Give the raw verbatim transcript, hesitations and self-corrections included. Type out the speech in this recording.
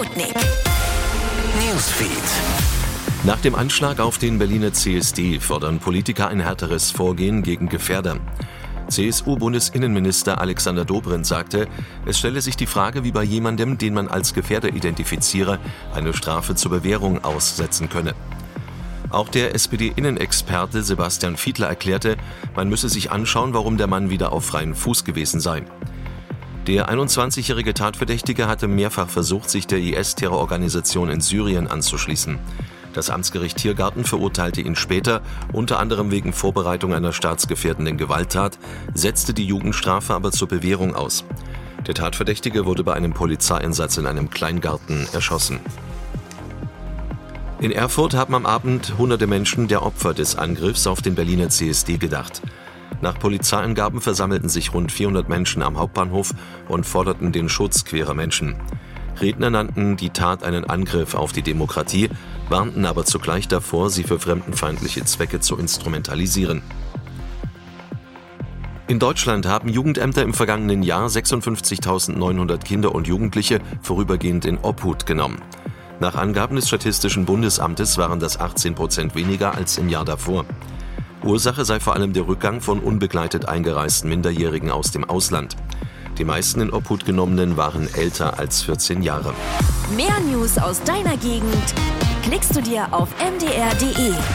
Sputnik Newsfeed. Nach dem Anschlag auf den Berliner C S D fordern Politiker ein härteres Vorgehen gegen Gefährder. C S U-Bundesinnenminister Alexander Dobrindt sagte, es stelle sich die Frage, wie bei jemandem, den man als Gefährder identifiziere, eine Strafe zur Bewährung aussetzen könne. Auch der S P D-Innenexperte Sebastian Fiedler erklärte, man müsse sich anschauen, warum der Mann wieder auf freiem Fuß gewesen sei. Der einundzwanzigjährige Tatverdächtige hatte mehrfach versucht, sich der I S-Terrororganisation in Syrien anzuschließen. Das Amtsgericht Tiergarten verurteilte ihn später, unter anderem wegen Vorbereitung einer staatsgefährdenden Gewalttat, setzte die Jugendstrafe aber zur Bewährung aus. Der Tatverdächtige wurde bei einem Polizeieinsatz in einem Kleingarten erschossen. In Erfurt haben am Abend hunderte Menschen der Opfer des Angriffs auf den Berliner C S D gedacht. Nach Polizeiangaben versammelten sich rund vierhundert Menschen am Hauptbahnhof und forderten den Schutz queerer Menschen. Redner nannten die Tat einen Angriff auf die Demokratie, warnten aber zugleich davor, sie für fremdenfeindliche Zwecke zu instrumentalisieren. In Deutschland haben Jugendämter im vergangenen Jahr sechsundfünfzigtausendneunhundert Kinder und Jugendliche vorübergehend in Obhut genommen. Nach Angaben des Statistischen Bundesamtes waren das achtzehn Prozent weniger als im Jahr davor. Ursache sei vor allem der Rückgang von unbegleitet eingereisten Minderjährigen aus dem Ausland. Die meisten in Obhut genommenen waren älter als vierzehn Jahre. Mehr News aus deiner Gegend klickst du dir auf m d r punkt d e.